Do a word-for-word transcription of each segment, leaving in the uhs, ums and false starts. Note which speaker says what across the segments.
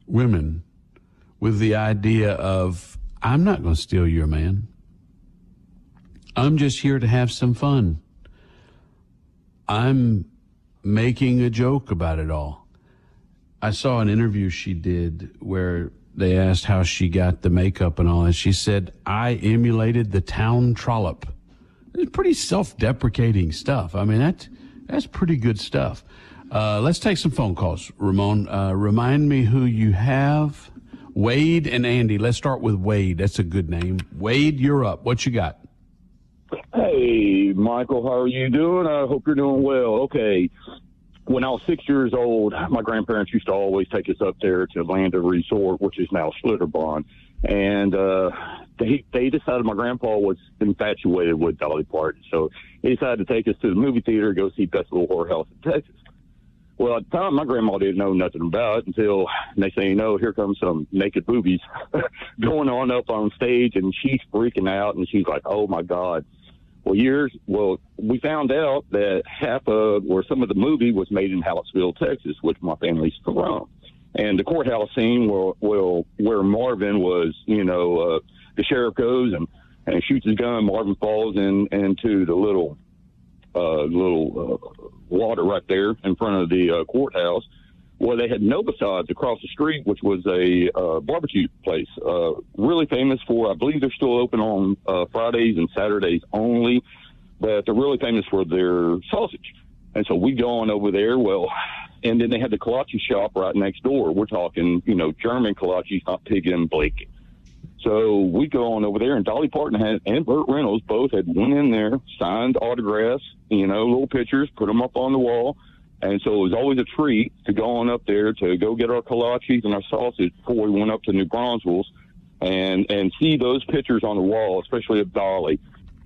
Speaker 1: women with the idea of, I'm not going to steal your man. I'm just here to have some fun. I'm making a joke about it all. I saw an interview she did where they asked how she got the makeup and all, and she said, I emulated the town trollop. It's pretty self-deprecating stuff. I mean, that, that's pretty good stuff. Uh, let's take some phone calls, Ramon. Uh, remind me who you have. Wade and Andy. Let's start with Wade. That's a good name. Wade, you're up. What you got?
Speaker 2: Hey, Michael, how are you doing? I hope you're doing well. Okay. When I was six years old, my grandparents used to always take us up there to Landa Resort, which is now Schlitterbahn. And uh, they they decided my grandpa was infatuated with Dolly Parton. So he decided to take us to the movie theater to go see Best Little Whorehouse in Texas. Well, at the time, my grandma didn't know nothing about it until next thing you know, here comes some naked boobies going on up on stage, and she's freaking out, and she's like, oh, my God. Well, years, well, we found out that half of, or some of the movie was made in Hallettsville, Texas, which my family's from. And the courthouse scene where, where, where Marvin was, you know, uh, the sheriff goes and, and shoots his gun. Marvin falls in into the little, uh, little uh, water right there in front of the uh, courthouse. Well, they had Novasides across the street, which was a uh, barbecue place, uh, really famous for, I believe they're still open on uh, Fridays and Saturdays only, but they're really famous for their sausage. And so we go on over there, well, and then they had the kolache shop right next door. We're talking, you know, German kolaches, not pig and Blake. So we go on over there, and Dolly Parton had, and Burt Reynolds both had went in there, signed autographs, you know, little pictures, put them up on the wall. And so it was always a treat to go on up there to go get our kolaches and our sausage before we went up to New Braunfels and, and see those pictures on the wall, especially of Dolly.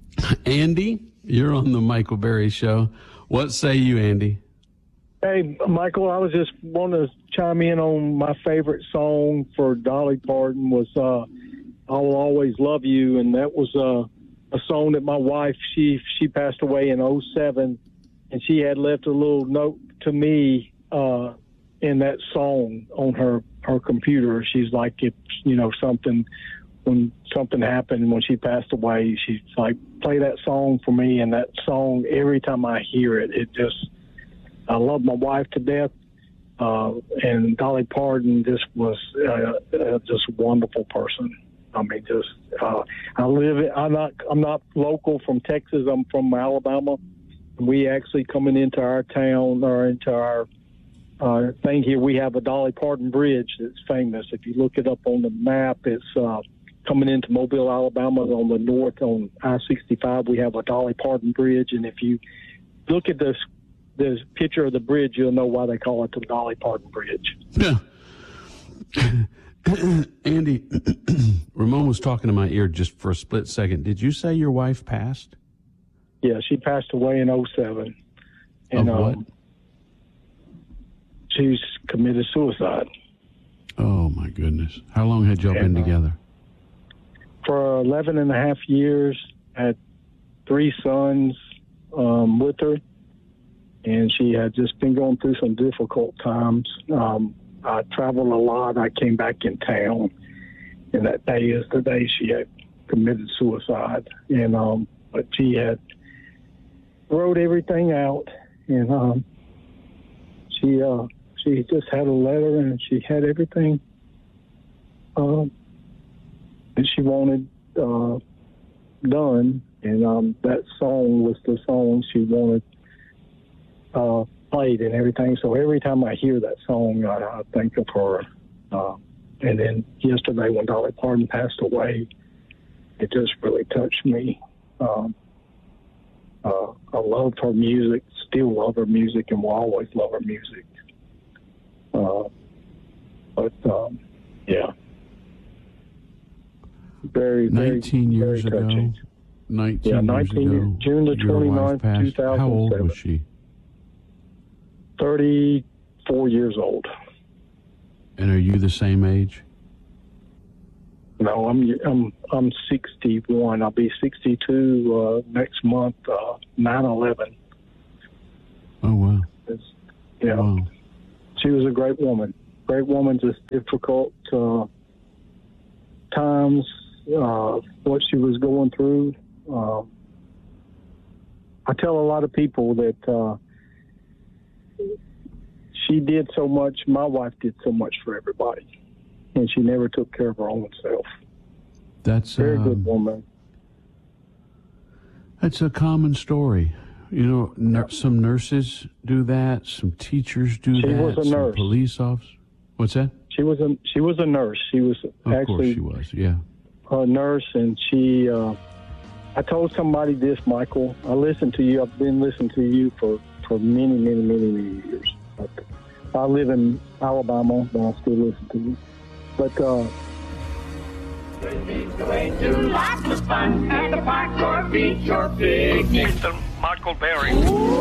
Speaker 1: Andy, you're on the Michael Berry Show. What say you, Andy?
Speaker 3: Hey, Michael, I was just wanting to chime in on my favorite song for Dolly Parton was uh, I Will Always Love You, and that was uh, a song that my wife, she she passed away in oh seven, and she had left a little note to me uh, in that song on her, her computer. She's like, if, you know, something, when something happened when she passed away, she's like, play that song for me. And that song, every time I hear it, it just, I love my wife to death. Uh, and Dolly Parton just was uh, uh, just a wonderful person. I mean, just, uh, I live, I'm not, I'm not local from Texas. I'm from Alabama. We actually coming into our town or into our uh, thing here, we have a Dolly Parton Bridge that's famous. If you look it up on the map, it's uh, coming into Mobile, Alabama on the north on I sixty-five. We have a Dolly Parton Bridge, and if you look at this this picture of the bridge, you'll know why they call it the Dolly Parton Bridge.
Speaker 1: Yeah. Andy, Ramon was talking to my ear just for a split second. Did you say your wife passed?
Speaker 3: Yeah, she passed away in oh seven. And,
Speaker 1: of what?
Speaker 3: Um, she's committed suicide.
Speaker 1: Oh, my goodness. How long had y'all
Speaker 3: and,
Speaker 1: been together?
Speaker 3: Uh, for eleven and a half years. Had three sons um, with her. And she had just been going through some difficult times. Um, I traveled a lot. I came back in town. And that day is the day she had committed suicide. And um, but she had wrote everything out, and um, she uh, she just had a letter, and she had everything um, that she wanted uh, done, and um, that song was the song she wanted uh, played and everything. So every time I hear that song, I, I think of her. Uh, and then yesterday, when Dolly Parton passed away, it just really touched me. Um, Uh, I loved her music, still love her music, and will always love her music. Uh, but, um, yeah. Very, very,
Speaker 1: nineteen years
Speaker 3: very
Speaker 1: ago.
Speaker 3: touching.
Speaker 1: nineteen,
Speaker 3: Yeah,
Speaker 1: years
Speaker 3: nineteen
Speaker 1: ago.
Speaker 3: years, June the
Speaker 1: your wife
Speaker 3: twenty-ninth,
Speaker 1: passed.
Speaker 3: two thousand seven.
Speaker 1: How old was she?
Speaker 3: thirty-four years old.
Speaker 1: And are you the same age?
Speaker 3: No, I'm I'm I'm sixty-one. I'll be sixty-two uh, next month, uh, nine eleven.
Speaker 1: Oh, wow.
Speaker 3: It's, yeah.
Speaker 1: Wow.
Speaker 3: She was a great woman, great woman, just difficult uh, times, uh, what she was going through. Uh, I tell a lot of people that uh, she did so much, my wife did so much for everybody, and she never took care of her own self.
Speaker 1: That's
Speaker 3: Very
Speaker 1: um,
Speaker 3: good woman.
Speaker 1: That's a common story. You know, nur- some nurses do that. Some teachers do
Speaker 3: She
Speaker 1: that.
Speaker 3: was a
Speaker 1: some
Speaker 3: nurse.
Speaker 1: Police officers. What's that?
Speaker 3: She was a she was a nurse. She was
Speaker 1: Of
Speaker 3: actually
Speaker 1: course she was. Yeah.
Speaker 3: a nurse, and she. Uh, I told somebody this, Michael. I listened to you. I've been listening to you for, for many, many, many, many years. But I live in Alabama, but I still listen to you. But uh,
Speaker 4: Mister Michael Berry.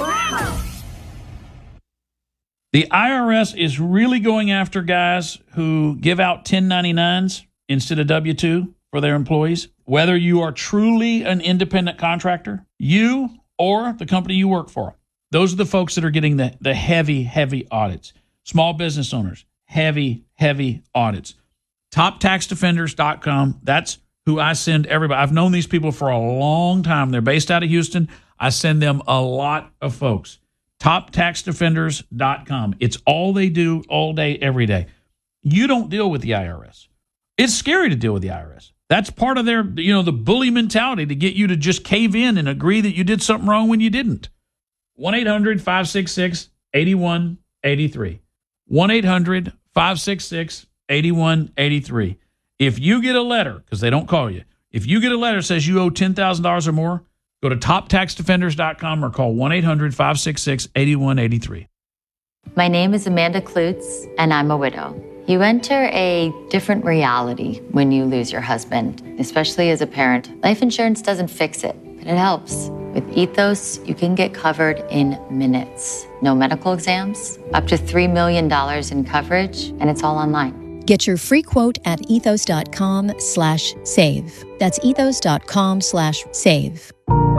Speaker 5: The I R S is really going after guys who give out ten ninety-nines instead of W two for their employees. Whether you are truly an independent contractor, you or the company you work for, those are the folks that are getting the, the heavy, heavy audits. Small business owners, heavy, heavy audits. top tax defenders dot com. That's who I send everybody. I've known these people for a long time. They're based out of Houston. I send them a lot of folks. top tax defenders dot com. It's all they do all day, every day. You don't deal with the I R S. It's scary to deal with the I R S. That's part of their, you know, the bully mentality to get you to just cave in and agree that you did something wrong when you didn't. one eight hundred five six six eight one eight three. one eight hundred five six six eight one eight three. If you get a letter, because they don't call you, if you get a letter that says you owe ten thousand dollars or more, go to top tax defenders dot com or call one eight hundred five six six eight one eight three.
Speaker 6: My name is Amanda Klutz, and I'm a widow. You enter a different reality when you lose your husband, especially as a parent. Life insurance doesn't fix it, but it helps. With Ethos, you can get covered in minutes. No medical exams, up to three million dollars in coverage, and it's all online.
Speaker 7: Get your free quote at ethos.com slash save. That's ethos.com slash save.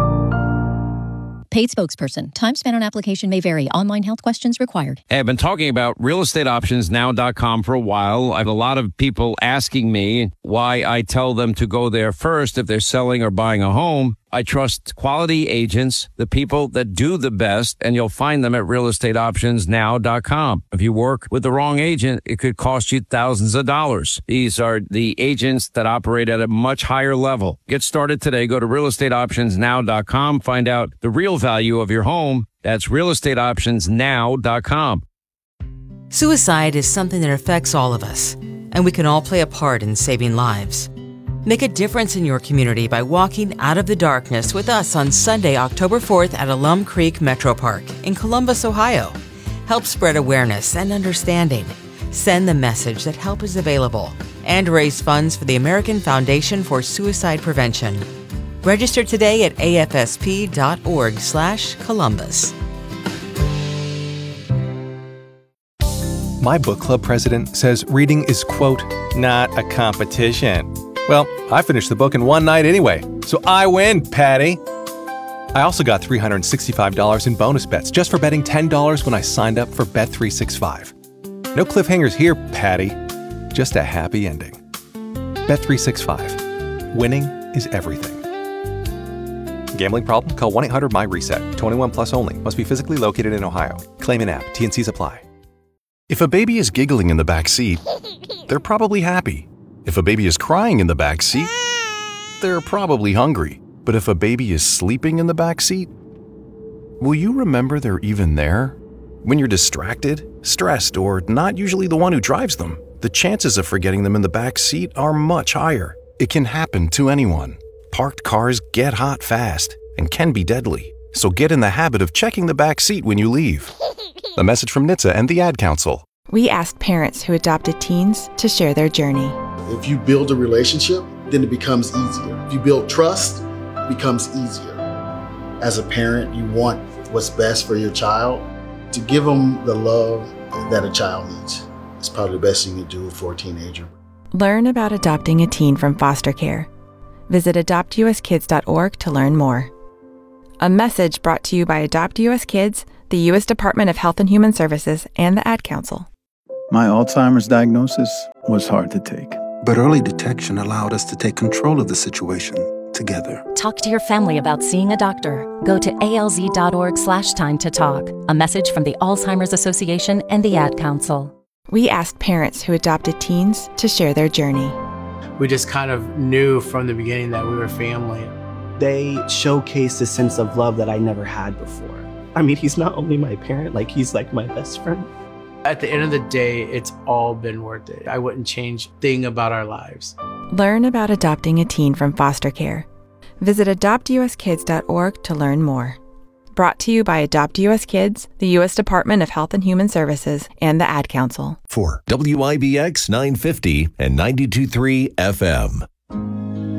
Speaker 7: Paid spokesperson. Time spent on application may vary. Online health questions required.
Speaker 8: Hey, I've been talking about real estate options now dot com for a while. I have a lot of people asking me why I tell them to go there first if they're selling or buying a home. I trust quality agents, the people that do the best, and you'll find them at real estate options now dot com. If you work with the wrong agent, it could cost you thousands of dollars. These are the agents that operate at a much higher level. Get started today. Go to real estate options now dot com. Find out the real value of your home. That's real estate options now dot com.
Speaker 9: Suicide is something that affects all of us, and we can all play a part in saving lives. Make a difference in your community by walking out of the darkness with us on Sunday, October fourth at Alum Creek Metro Park in Columbus, Ohio. Help spread awareness and understanding. Send the message that help is available and raise funds for the American Foundation for Suicide Prevention. Register today at A F S P dot org slash Columbus.
Speaker 10: My book club president says reading is, quote, not a competition. Well, I finished the book in one night anyway, so I win, Patty. I also got three hundred sixty-five dollars in bonus bets just for betting ten dollars when I signed up for Bet three sixty-five. No cliffhangers here, Patty. Just a happy ending. Bet three sixty-five. Winning is everything. Gambling problem? Call one eight hundred my reset. twenty-one plus only. Must be physically located in Ohio. Claim in app. T N Cs apply.
Speaker 11: If a baby is giggling in the back seat, they're probably happy. If a baby is crying in the back seat, they're probably hungry. But if a baby is sleeping in the back seat, will you remember they're even there? When you're distracted, stressed, or not usually the one who drives them, the chances of forgetting them in the back seat are much higher. It can happen to anyone. Parked cars get hot fast and can be deadly. So get in the habit of checking the back seat when you leave. A message from N H T S A and the Ad Council.
Speaker 12: We asked parents who adopted teens to share their journey.
Speaker 13: If you build a relationship, then it becomes easier. If you build trust, it becomes easier. As a parent, you want what's best for your child. To give them the love that a child needs is probably the best thing you do for a teenager.
Speaker 12: Learn about adopting a teen from foster care. Visit adopt u s kids dot org to learn more. A message brought to you by Adopt U S Kids, the U S Department of Health and Human Services, and the Ad Council.
Speaker 14: My Alzheimer's diagnosis was hard to take.
Speaker 15: But early detection allowed us to take control of the situation together.
Speaker 16: Talk to your family about seeing a doctor. Go to alz.org slash time to talk. A message from the Alzheimer's Association and the Ad Council.
Speaker 12: We asked parents who adopted teens to share their journey.
Speaker 17: We just kind of knew from the beginning that we were family.
Speaker 18: They showcased a sense of love that I never had before. I mean, he's not only my parent, like he's like my best friend.
Speaker 17: At the end of the day, it's all been worth it. I wouldn't change a thing about our lives.
Speaker 12: Learn about adopting a teen from foster care. Visit adopt u s kids dot org to learn more. Brought to you by Adopt U S Kids, the U S Department of Health and Human Services, and the Ad Council.
Speaker 19: For W I B X nine fifty and ninety-two point three F M.